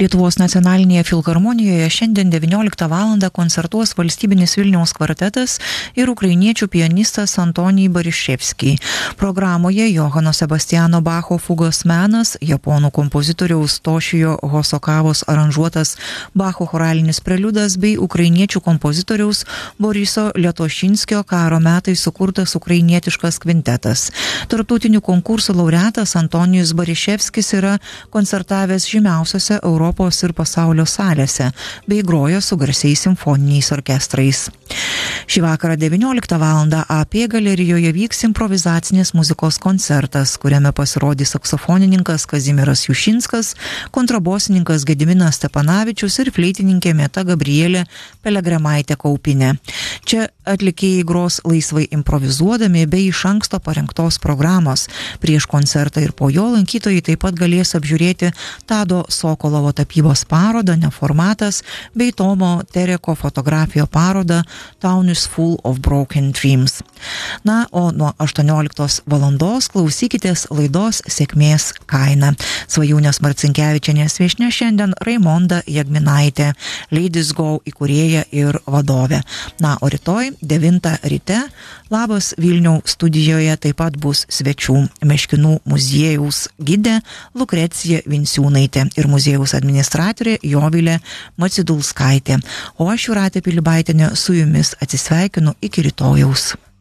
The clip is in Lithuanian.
Lietuvos nacionalinėje filharmonijoje šiandien 19 val. Koncertuos valstybinis Vilniaus kvartetas ir ukrainiečių pianistas Antonij Bariševskij. Programoje Johano Sebastiano Bacho fugos menas, japonų kompozitoriaus Tošijo Hosokavos aranžuotas Bacho choralinis preliudas bei ukrainiečių kompozitoriaus Boriso Lietošinskio karo metais sukurtas ukrainietiškas kvintetas. Tarptautinių konkursų laureatas Antonijus Bariševskis yra koncertavęs žymiausiose Europos ir pasaulio salėse bei groja su garsiais simfoniniais orkestrais. Šį vakarą 19 val. AP galerijoje vyks improvizacinės muzikos koncertas, kuriame pasirodys saksofonininkas Kazimieras Jušinskas, kontrabosininkas Gediminas Stepanavičius ir fleitininkė Meta Gabrielė Pelegramaitė Kaupinė. Čia atlikėjai gros laisvai improvizuodami bei iš anksto parengtos programos. Prieš koncertą ir po jo lankytojai taip pat galės apžiūrėti Tado Sokolovo tapybos parodą Neformatas bei Tomo Tereko fotografijo parodą Town is Full of Broken Dreams. Na, o nuo 18 valandos klausykitės laidos Sėkmės kaina. Svajūnės Marcinkevičienės viešnia šiandien Raimonda Jagminaitė, Ladies Go įkūrėja ir vadovė. Na, o rytoj 9 ryte Labas Vilniau studijoje taip pat bus svečių Meškinų muziejaus gidė Lukrecija Vinciūnaitė ir muziejaus administratorė Jovilė Macidulskaitė. O aš Jūratė Pilibaitienė su jumis atsisveikinu iki rytojaus.